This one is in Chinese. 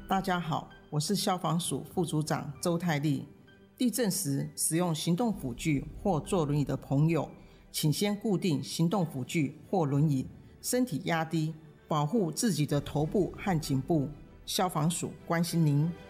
大家好，我是消防署副组长周泰丽。地震时使用行动辅具或坐轮椅的朋友，请先固定行动辅具或轮椅，身体压低，保护自己的头部和颈部。消防署关心您。